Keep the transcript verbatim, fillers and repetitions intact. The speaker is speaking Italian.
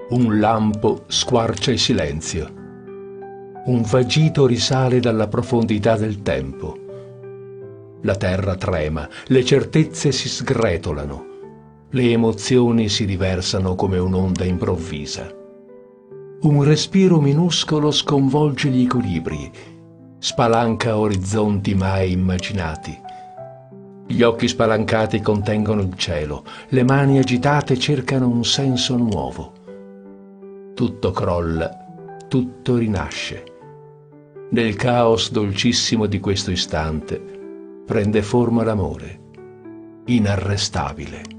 Un lampo squarcia il silenzio. Un vagito risale dalla profondità del tempo. La terra trema, le certezze si sgretolano, le emozioni si riversano come un'onda improvvisa. Un respiro minuscolo sconvolge gli equilibri, spalanca orizzonti mai immaginati. Gli occhi spalancati contengono il cielo, le mani agitate cercano un senso nuovo. Tutto crolla, tutto rinasce. Nel caos dolcissimo di questo istante prende forma l'amore, inarrestabile.